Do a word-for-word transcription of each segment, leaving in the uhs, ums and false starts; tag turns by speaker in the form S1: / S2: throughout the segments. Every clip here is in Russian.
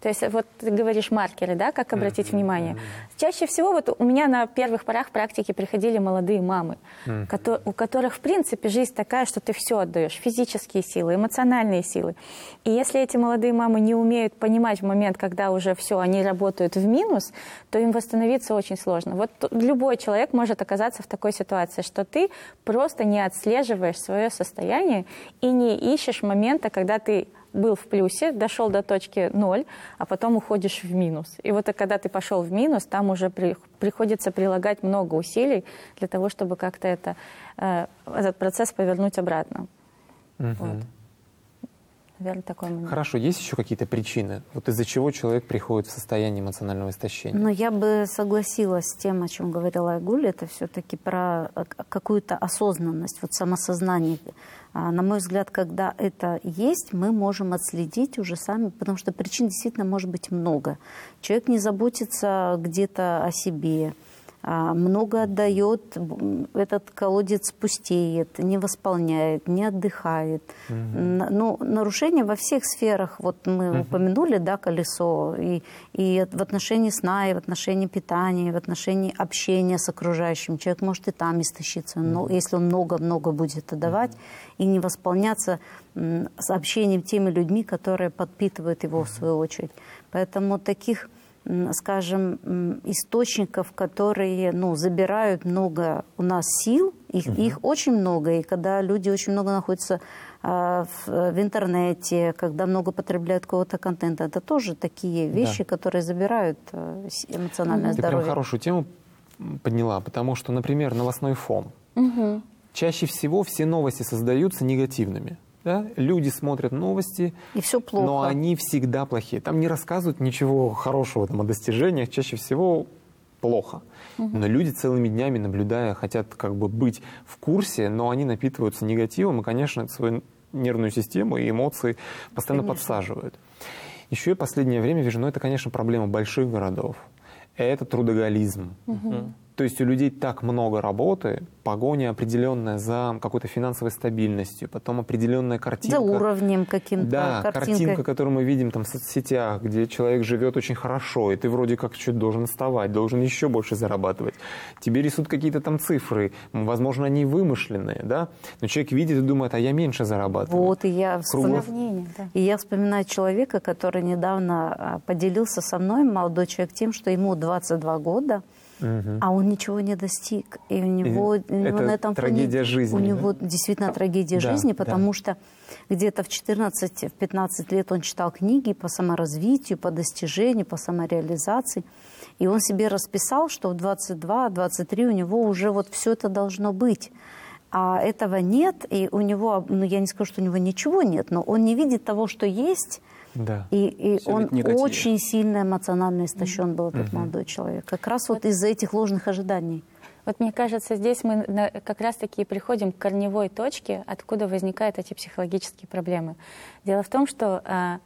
S1: То есть вот ты говоришь маркеры, да, как обратить mm-hmm. внимание. Чаще всего вот у меня на первых порах практики приходили молодые мамы, mm-hmm. ко- у которых, в принципе, жизнь такая, что ты все отдаешь, физические силы, эмоциональные силы. И если эти молодые мамы не умеют понимать в момент, когда уже все, они работают в минус, то им восстановиться очень сложно. Вот любой человек может оказаться в такой ситуации, что ты просто не отслеживаешь свое состояние и не ищешь момента, когда ты был в плюсе, дошел до точки ноль, а потом уходишь в минус. И вот когда ты пошел в минус, там уже при, приходится прилагать много усилий для того, чтобы как-то это, э, этот процесс повернуть обратно.
S2: Угу.
S1: Вот. Наверное, такой момент.
S2: Хорошо, есть еще какие-то причины, вот из-за чего человек приходит в состояние эмоционального истощения?
S3: Ну, я бы согласилась с тем, о чем говорила Айгуль, это все-таки про какую-то осознанность, вот самосознание. На мой взгляд, когда это есть, мы можем отследить уже сами, потому что причин действительно может быть много. Человек не заботится где-то о себе, много отдает, этот колодец пустеет, не восполняет, не отдыхает. Mm-hmm. Ну, нарушения во всех сферах, вот мы mm-hmm. упомянули, да, колесо, и, и в отношении сна, и в отношении питания, и в отношении общения с окружающим. Человек может и там истощиться, mm-hmm. но если он много-много будет отдавать mm-hmm. и не восполняться м, с общением теми людьми, которые подпитывают его mm-hmm. в свою очередь. Поэтому таких, скажем, источников, которые, ну, забирают много у нас сил, их, угу. их очень много, и когда люди очень много находятся а, в, в интернете, когда много потребляют какого-то контента, это тоже такие вещи, да. которые забирают эмоциональное
S2: Ты
S3: здоровье.
S2: Ты прям хорошую тему подняла, потому что, например, новостной фон.
S1: Угу.
S2: Чаще всего все новости создаются негативными. Да? Люди смотрят новости,
S3: и все плохо.
S2: Но они всегда плохие. Там не рассказывают ничего хорошего там, о достижениях, чаще всего плохо. Угу. Но люди целыми днями, наблюдая, хотят как бы быть в курсе, но они напитываются негативом, и, конечно, свою нервную систему и эмоции постоянно конечно. Подсаживают. Еще и в последнее время вижу, ну это, конечно, проблема больших городов. Это трудоголизм. Угу. То есть у людей так много работы, погоня определенная за какой-то финансовой стабильностью, потом определенная картинка.
S3: За уровнем каким-то.
S2: Да,
S3: картинкой.
S2: Картинка, которую мы видим там в соцсетях, где человек живет очень хорошо, и ты вроде как что-то должен вставать, должен еще больше зарабатывать. Тебе рисуют какие-то там цифры, возможно, они вымышленные, да? Но человек видит и думает, а я меньше зарабатываю.
S3: Вот, и я,
S2: Круглов...
S3: вспом... да. и я вспоминаю человека, который недавно поделился со мной, молодой человек, тем, что ему двадцать два года, угу. а он ничего не достиг. И у него, и у него
S2: это
S3: на этом
S2: трагедия
S3: фоне,
S2: жизни.
S3: У него
S2: да?
S3: действительно трагедия да, жизни, потому да. что где-то в четырнадцать-пятнадцать лет он читал книги по саморазвитию, по достижению, по самореализации. И он себе расписал, что в двадцать два - двадцать три у него уже вот все это должно быть. А этого нет, и у него, ну я не скажу, что у него ничего нет, но он не видит того, что есть.
S2: Да.
S3: И, и он очень сильно эмоционально истощен mm-hmm. был, этот mm-hmm. молодой человек. Как раз вот, вот из-за этих ложных ожиданий.
S1: Вот мне кажется, здесь мы на, как раз-таки приходим к корневой точке, откуда возникают эти психологические проблемы. Дело в том, что а,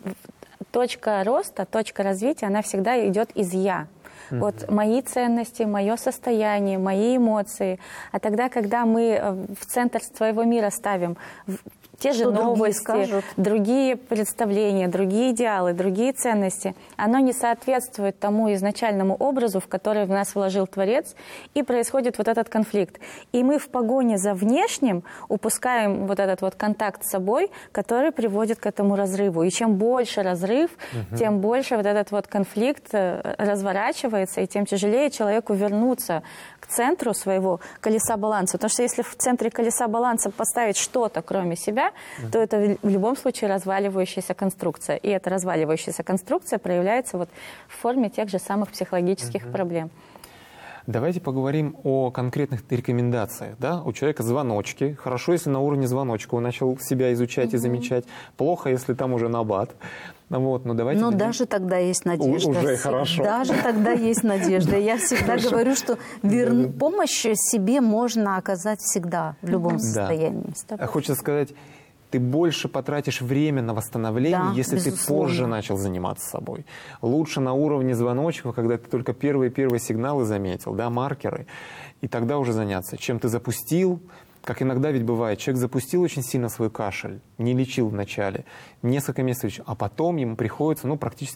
S1: точка роста, точка развития, она всегда идет из «я». Mm-hmm. Вот мои ценности, мое состояние, мои эмоции. А тогда, когда мы в центр своего мира ставим те же
S3: что
S1: новости,
S3: другие,
S1: другие представления, другие идеалы, другие ценности, оно не соответствует тому изначальному образу, в который в нас вложил Творец, и происходит вот этот конфликт. И мы в погоне за внешним упускаем вот этот вот контакт с собой, который приводит к этому разрыву. И чем больше разрыв, угу. тем больше вот этот вот конфликт разворачивается, и тем тяжелее человеку вернуться к центру своего колеса баланса. Потому что если в центре колеса баланса поставить что-то, кроме себя, mm-hmm. то это в любом случае разваливающаяся конструкция. И эта разваливающаяся конструкция проявляется вот в форме тех же самых психологических mm-hmm. проблем.
S2: Давайте поговорим о конкретных рекомендациях. Да? У человека звоночки. Хорошо, если на уровне звоночка он начал себя изучать mm-hmm. и замечать. Плохо, если там уже набат. Вот, но давайте
S3: но
S2: дадим...
S3: даже тогда есть надежда.
S2: Уже хорошо.
S3: Даже тогда есть надежда. Я всегда говорю, что вер... помощь себе можно оказать всегда, в любом состоянии.
S2: Да. Хочется сказать, ты больше потратишь время на восстановление, да, если безусловно. Ты позже начал заниматься собой. Лучше на уровне звоночков, когда ты только первые-первые сигналы заметил, да, маркеры, и тогда уже заняться. Чем ты запустил, как иногда ведь бывает, человек запустил очень сильно свой кашель, не лечил вначале, несколько месяцев лечил, а потом ему приходится, ну, практически